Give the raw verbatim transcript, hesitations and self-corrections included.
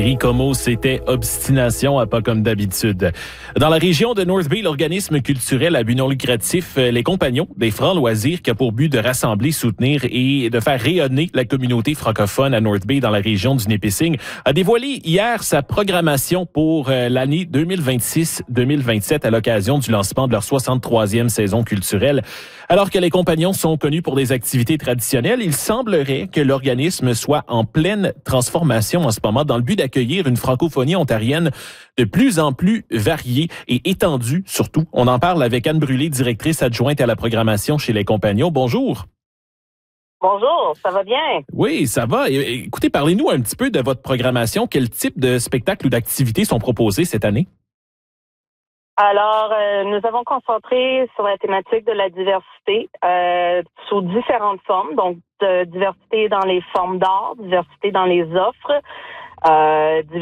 Como, c'était obstination à pas comme d'habitude. Dans la région de North Bay, l'organisme culturel à but non lucratif Les Compagnons des Francs Loisirs, qui a pour but de rassembler, soutenir et de faire rayonner la communauté francophone à North Bay dans la région du Nipissing, a dévoilé hier sa programmation pour l'année deux mille vingt-six deux mille vingt-sept à l'occasion du lancement de leur soixante-troisième saison culturelle. Alors que les Compagnons sont connus pour des activités traditionnelles, il semblerait que l'organisme soit en pleine transformation en ce moment dans le but d'accueillir une francophonie ontarienne de plus en plus variée et étendue surtout. On en parle avec Anne Brûlé, directrice adjointe à la programmation chez Les Compagnons. Bonjour. Bonjour, ça va bien? Oui, ça va. Écoutez, parlez-nous un petit peu de votre programmation. Quel type de spectacles ou d'activités sont proposés cette année? Alors, euh, nous avons concentré sur la thématique de la diversité euh, sous différentes formes. Donc, de diversité dans les formes d'art, diversité dans les offres, euh,